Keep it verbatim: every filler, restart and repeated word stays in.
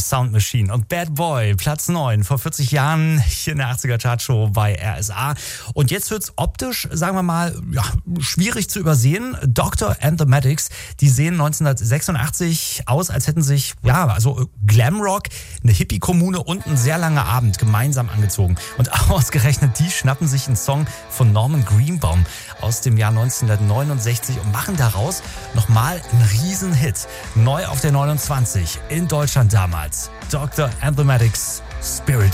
Sound Machine und Bad Boy, Platz neun, vor vierzig Jahren hier in der achtziger Chartshow bei R S A. Und jetzt wird's optisch, sagen wir mal, ja, schwierig zu übersehen. Doctor and the Medics, die sehen neunzehnhundertsechsundachtzig aus, als hätten sich, ja, also Glamrock, eine Hippie-Kommune und ein sehr langer Abend gemeinsam angezogen. Und ausgerechnet die schnappen sich einen Song von Norman Greenbaum aus dem Jahr neunzehnhundertneunundsechzig und machen daraus nochmal einen Riesenhit. Neu auf der neunundzwanzig in Deutschland damals. Doctor and the Medics, Spirit